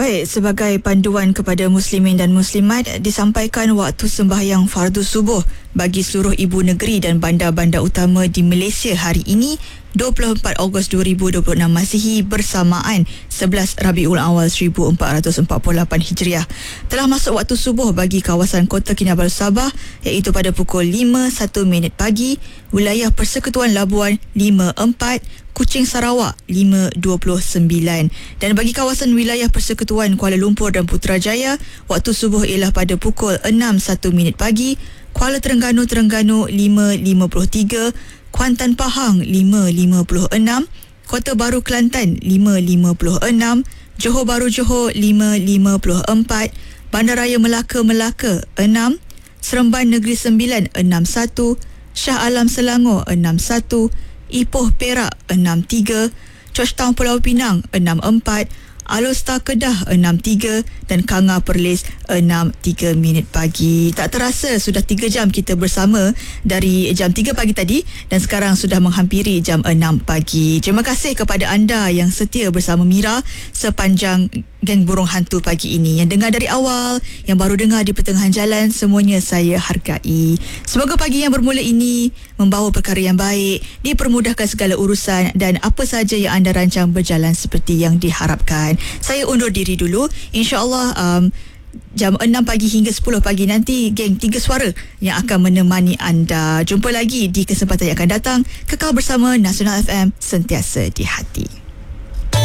Baik, sebagai panduan kepada muslimin dan muslimat, disampaikan waktu sembahyang fardu subuh bagi seluruh ibu negeri dan bandar-bandar utama di Malaysia hari ini 24 Ogos 2026 Masihi bersamaan 11 Rabiul Awal 1448 Hijriah. Telah masuk waktu subuh bagi kawasan Kota Kinabalu Sabah iaitu pada pukul 5:01 pagi, wilayah Persekutuan Labuan 5:04, Kuching Sarawak 5:29 dan bagi kawasan wilayah Persekutuan Kuala Lumpur dan Putrajaya waktu subuh ialah pada pukul 6:01 pagi, Kuala Terengganu 5:53, Kuantan Pahang 5:56, Kota Baru Kelantan 5:56, Johor Bahru Johor 5:54, Bandaraya Melaka 6, Seremban Negeri Sembilan 61, Shah Alam Selangor 61, Ipoh Perak 63, Georgetown Pulau Pinang 64, Alor-Star Kedah 63 dan Kanga Perlis 6:03 pagi. Tak terasa sudah 3 jam kita bersama dari jam 3 pagi tadi dan sekarang sudah menghampiri jam 6 pagi. Terima kasih kepada anda yang setia bersama Mira sepanjang Geng Burung Hantu pagi ini. Yang dengar dari awal, yang baru dengar di pertengahan jalan, semuanya saya hargai. Semoga pagi yang bermula ini membawa perkara yang baik, dipermudahkan segala urusan dan apa saja yang anda rancang berjalan seperti yang diharapkan. Saya undur diri dulu. InsyaAllah jam 6 pagi hingga 10 pagi nanti geng 3 suara yang akan menemani anda. Jumpa lagi di kesempatan yang akan datang. Kekal bersama Nasional FM, sentiasa di hati.